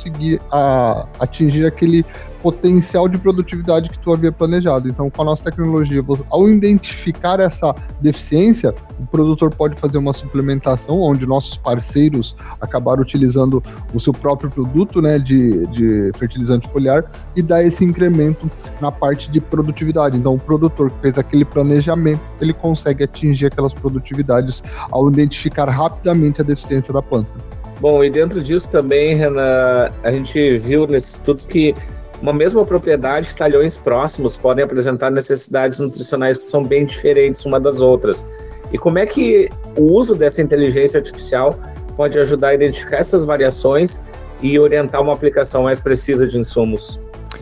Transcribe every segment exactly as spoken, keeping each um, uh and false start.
conseguir a, atingir aquele potencial de produtividade que tu havia planejado. Então, com a nossa tecnologia, você, ao identificar essa deficiência, o produtor pode fazer uma suplementação, onde nossos parceiros acabaram utilizando o seu próprio produto, né, de, de fertilizante foliar, e dar esse incremento na parte de produtividade. Então, o produtor que fez aquele planejamento, ele consegue atingir aquelas produtividades ao identificar rapidamente a deficiência da planta. Bom, e dentro disso também, Renan, a gente viu nesses estudos que uma mesma propriedade, talhões próximos podem apresentar necessidades nutricionais que são bem diferentes uma das outras. E como é que o uso dessa inteligência artificial pode ajudar a identificar essas variações e orientar uma aplicação mais precisa de insumos?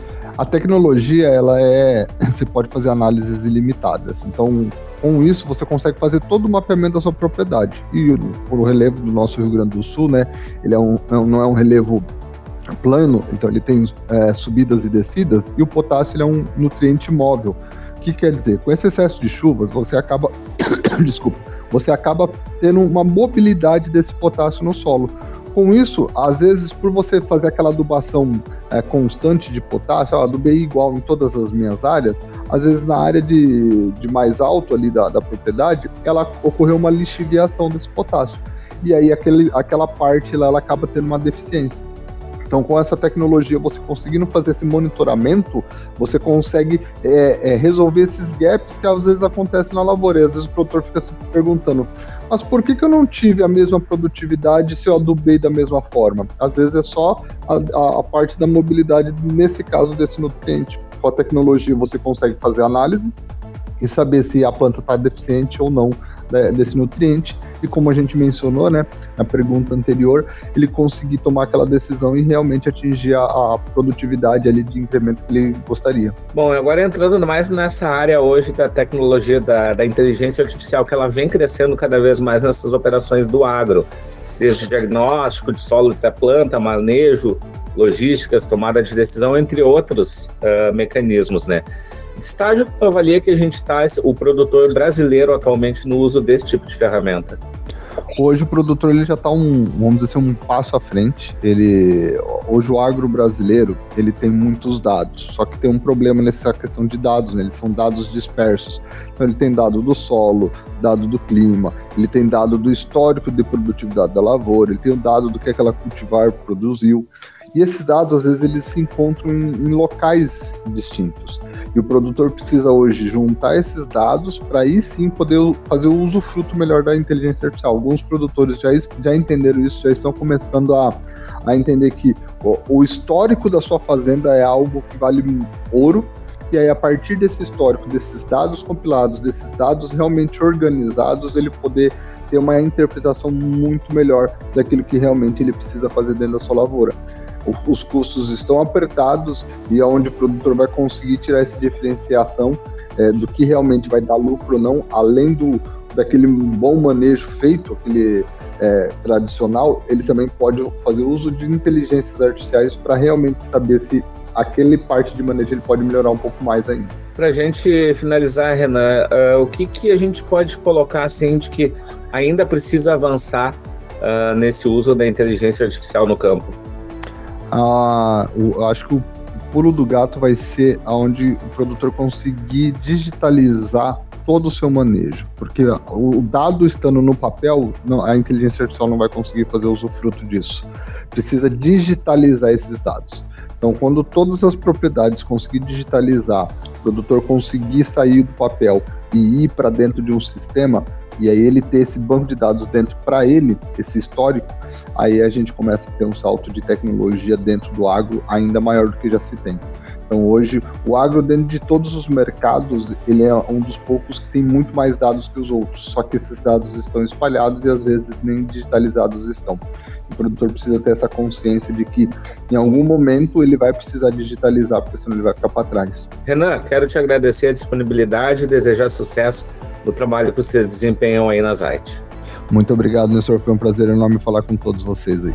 A tecnologia, ela é... Você pode fazer análises ilimitadas. Então, com isso, você consegue fazer todo o mapeamento da sua propriedade. E o, o relevo do nosso Rio Grande do Sul, né, ele é um, não é um relevo plano, então ele tem é, subidas e descidas, e o potássio ele é um nutriente móvel. O que quer dizer? Com esse excesso de chuvas, você acaba desculpa, você acaba tendo uma mobilidade desse potássio no solo. Com isso, às vezes, por você fazer aquela adubação é, constante de potássio, eu adubei igual em todas as minhas áreas, às vezes na área de, de mais alto ali da, da propriedade, ela ocorreu uma lixiviação desse potássio. E aí aquele, aquela parte lá, ela acaba tendo uma deficiência. Então, com essa tecnologia, você conseguindo fazer esse monitoramento, você consegue é, é, resolver esses gaps que às vezes acontecem na lavoura. E às vezes o produtor fica se perguntando, mas por que, que eu não tive a mesma produtividade se eu adubei da mesma forma? Às vezes é só a, a, a parte da mobilidade, nesse caso, desse nutriente. Com a tecnologia, você consegue fazer análise e saber se a planta está deficiente ou não desse nutriente, e como a gente mencionou, né, na pergunta anterior, ele conseguir tomar aquela decisão e realmente atingir a, a produtividade ali de incremento que ele gostaria. Bom, agora entrando mais nessa área hoje da tecnologia da, da inteligência artificial, que ela vem crescendo cada vez mais nessas operações do agro, desde diagnóstico de solo da planta, manejo, logísticas, tomada de decisão, entre outros uh, mecanismos, né? Que estágio que avalia que a gente está, o produtor brasileiro atualmente, no uso desse tipo de ferramenta? Hoje o produtor ele já está um, vamos dizer assim, um passo à frente. Ele, hoje o agro brasileiro ele tem muitos dados, só que tem um problema nessa questão de dados, né? Eles são dados dispersos. Então ele tem dado do solo, dado do clima, ele tem dado do histórico de produtividade da lavoura, ele tem o dado do que aquela cultivar produziu. E esses dados, às vezes, eles se encontram em, em locais distintos. E o produtor precisa hoje juntar esses dados para aí sim poder fazer o usufruto melhor da inteligência artificial. Alguns produtores já, já entenderam isso, já estão começando a, a entender que o, o histórico da sua fazenda é algo que vale ouro. E aí, a partir desse histórico, desses dados compilados, desses dados realmente organizados, ele poder ter uma interpretação muito melhor daquilo que realmente ele precisa fazer dentro da sua lavoura. Os custos estão apertados e é onde o produtor vai conseguir tirar essa diferenciação é, do que realmente vai dar lucro ou não, além do, daquele bom manejo feito, aquele é, tradicional, ele também pode fazer uso de inteligências artificiais para realmente saber se aquele parte de manejo ele pode melhorar um pouco mais ainda. Para a gente finalizar, Renan, uh, o que, que a gente pode colocar assim de que ainda precisa avançar uh, nesse uso da inteligência artificial no campo? Ah, eu acho que o pulo do gato vai ser onde o produtor conseguir digitalizar todo o seu manejo, porque o dado estando no papel, não, a inteligência artificial não vai conseguir fazer usufruto disso. Precisa digitalizar esses dados. Então, quando todas as propriedades conseguir digitalizar, o produtor conseguir sair do papel e ir para dentro de um sistema, e aí ele ter esse banco de dados dentro para ele, esse histórico, aí a gente começa a ter um salto de tecnologia dentro do agro ainda maior do que já se tem. Então hoje o agro, dentro de todos os mercados, ele é um dos poucos que tem muito mais dados que os outros, só que esses dados estão espalhados e às vezes nem digitalizados estão. O produtor precisa ter essa consciência de que em algum momento ele vai precisar digitalizar, porque senão ele vai ficar para trás. Renan, quero te agradecer a disponibilidade e desejar sucesso no trabalho que vocês desempenham aí na Zait. Muito obrigado, Nestor. Foi um prazer enorme falar com todos vocês aí.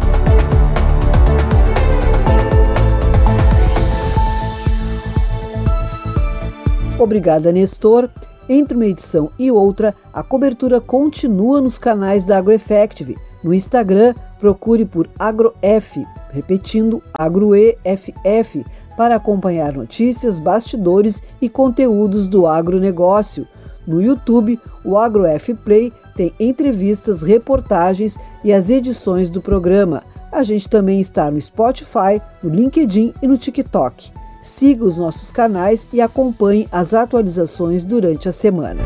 Obrigada, Nestor. Entre uma edição e outra, a cobertura continua nos canais da AgroEffective, No Instagram, procure por AgroF, repetindo AgroEFF, para acompanhar notícias, bastidores e conteúdos do agronegócio. No YouTube, o AgroF Play tem entrevistas, reportagens e as edições do programa. A gente também está no Spotify, no LinkedIn e no TikTok. Siga os nossos canais e acompanhe as atualizações durante a semana.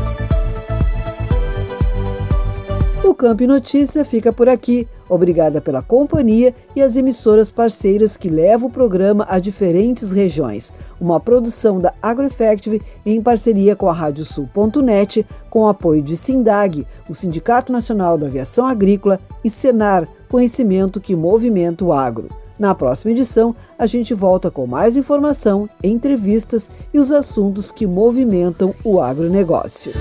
O Campo e Notícia fica por aqui. Obrigada pela companhia e as emissoras parceiras que levam o programa a diferentes regiões. Uma produção da AgroEffective em parceria com a Rádio Sul ponto net, com o apoio de Sindag, o Sindicato Nacional da Aviação Agrícola, e Senar, conhecimento que movimenta o agro. Na próxima edição, a gente volta com mais informação, entrevistas e os assuntos que movimentam o agronegócio.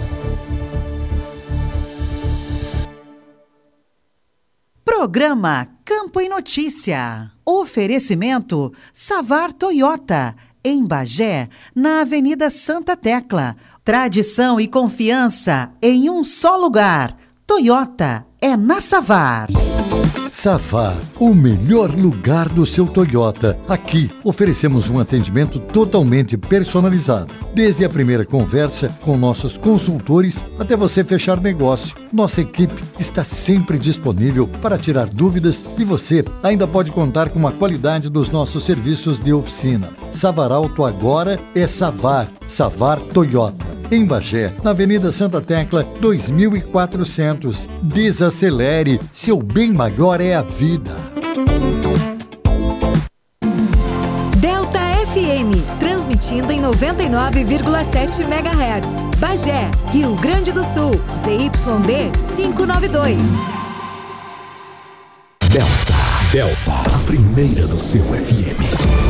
Programa Campo e Notícia. Oferecimento Savar Toyota, em Bagé, na Avenida Santa Tecla. Tradição e confiança em um só lugar. Toyota é na Savar. Savar, o melhor lugar do seu Toyota. Aqui oferecemos um atendimento totalmente personalizado. Desde a primeira conversa com nossos consultores até você fechar negócio. Nossa equipe está sempre disponível para tirar dúvidas e você ainda pode contar com a qualidade dos nossos serviços de oficina. Savar Auto agora é Savar. Savar Toyota. Em Bagé, na Avenida Santa Tecla, dois mil e quatrocentos. Desacelere, seu bem maior é a vida. Delta F M, transmitindo em noventa e nove vírgula sete megahertz. Bagé, Rio Grande do Sul, Z Y D quinhentos e noventa e dois. Delta, Delta, a primeira do seu F M.